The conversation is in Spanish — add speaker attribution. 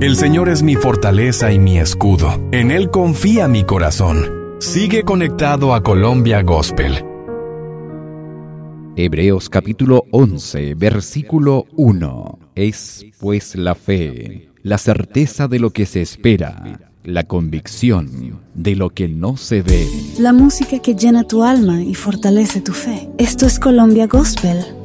Speaker 1: El Señor es mi fortaleza y mi escudo. En Él confía mi corazón. Sigue conectado a Colombia Gospel.
Speaker 2: Hebreos capítulo 11, versículo 1. Es pues la fe, la certeza de lo que se espera, la convicción de lo que no se ve.
Speaker 3: La música que llena tu alma y fortalece tu fe. Esto es Colombia Gospel